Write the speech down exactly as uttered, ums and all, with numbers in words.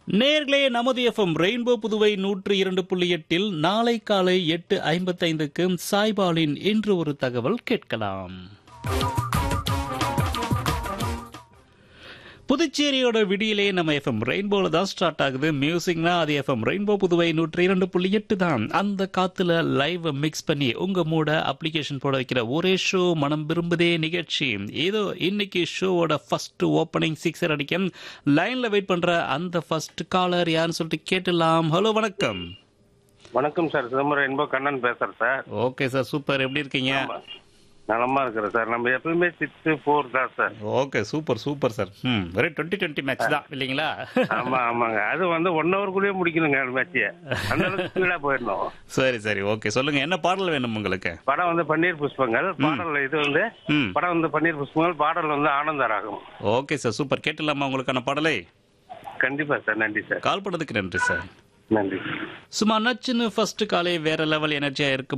நேர்களே, நமது FM rainbow Puduvai நூற்று இரண்டு புள்ளி எட்டில் நாளை காலை எட்டு ஐம்பத்தைந்துக்கு சாய்பாலின் இன்று ஒரு தகவல் கேட்கலாம். புதுச்சேரியோட விடியிலே நம்ம எஃப்எம் ரெயின்போல தான் ஸ்டார்ட் ஆகுது. மியூசிக்னா அது எஃப்எம் ரெயின்போ புதுவை நூற்றி இரண்டு புள்ளி எட்டு தான். அந்த காத்துல லைவ் மிக்ஸ் பண்ணி உங்க மூட அப்ளிகேஷன் போட வைக்கிற ஒரே ஷோ மனம் விரும்புதே நிகழ்ச்சி. ஏதோ இன்னைக்கு ஷோவோட ஃபர்ஸ்ட் ஓப்பனிங் சிக்ஸர் அடிக்க லைன்ல வெயிட் பண்ற அந்த ஃபர்ஸ்ட் காலர் யாருன்னு சொல்லிட்டு கேட்டுலாம். ஹலோ, வணக்கம். வணக்கம் சார், சிதம்பரம் ரெயின்போ கண்ணன் பேசுறேன் சார். Okay sir, super. எப்படி இருக்கீங்க? நலமா இருக்கிறேன் சார். நம்ம எப்பவுமே சிக்ஸ் ஃபோர் தான் sir. Okay, super super sir. ம் வெரி டுவெண்ட்டி டுவெண்ட்டி மேட்ச் தான் இல்லைங்களா? ஆமா ஆமாங்க, அது வந்து ஒன் ஹவருக்குள்ளேயே முடிக்கணுங்க மேட்சிய. அந்த அளவுக்கு ஸ்பீடா போயிடணும். சரி சரி, ஓகே. சொல்லுங்க, என்ன பாடல் வேணும் உங்களுக்கு? படம் வந்து பன்னீர் புஷ்பங்கள், பாடல் இது வந்து ம் படம் வந்து பன்னீர் புஷ்பங்கள், பாடல் வந்து ஆனந்த ராகம். Okay sir, super. கேட்டுலாமா உங்களுக்கான பாடலை? கண்டிப்பா சார். நன்றி சார். கால் பண்ணதுக்கு நன்றி சார். நன்றி. சும்மா நச்சுன்னு ஃபர்ஸ்ட் காலை வேற லெவல் எனர்ஜியா இருக்கு.